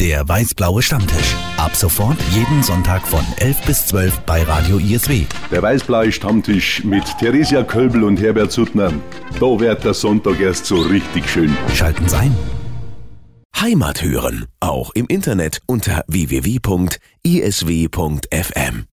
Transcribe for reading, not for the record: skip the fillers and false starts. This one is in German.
Der weiß-blaue Stammtisch. Ab sofort jeden Sonntag von 11 bis 12 bei Radio ISW. Der weiß-blaue Stammtisch mit Theresia Kölbl und Herbert Suttner. Da wird der Sonntag erst so richtig schön. Schalten Sie ein. Heimat hören, auch im Internet unter www.isw.fm.